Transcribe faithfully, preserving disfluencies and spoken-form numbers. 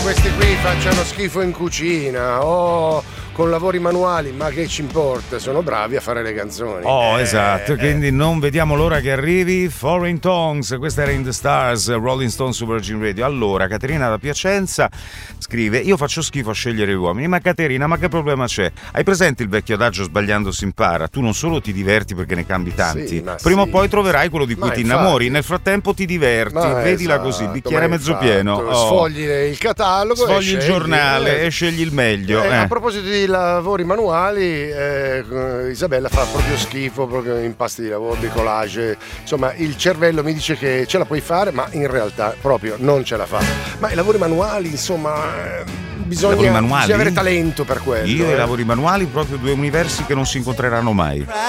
questi qui facciano schifo in cucina o con lavori manuali, ma che ci importa? Sono bravi a fare le canzoni. Oh, eh, esatto, eh. quindi non vediamo l'ora che arrivi. Foreign Tongues, questa era In the Stars, Rolling Stone su Virgin Radio. Allora, Caterina da Piacenza scrive: io faccio schifo a scegliere gli uomini. Ma Caterina, ma che problema c'è? Hai presente il vecchio adagio sbagliando si impara? Tu non solo ti diverti perché ne cambi tanti, Sì, prima sì. o poi troverai quello di cui Ma ti infatti. innamori, nel frattempo ti diverti, Ma vedila esatto, così, bicchiere ma mezzo infatti, pieno. Oh. Sfogli il catalogo, Sfogli e il scegli, giornale eh. e scegli il meglio. Eh, eh. A proposito di lavori manuali, eh, Isabella fa proprio schifo, proprio impasti di lavoro, bricolage, insomma il cervello mi dice che ce la puoi fare, ma in realtà proprio non ce la fa. Ma i lavori manuali, insomma, eh, bisogna, Lavori manuali? bisogna avere talento per quello. Io e eh. i lavori manuali, proprio due universi che non si incontreranno mai.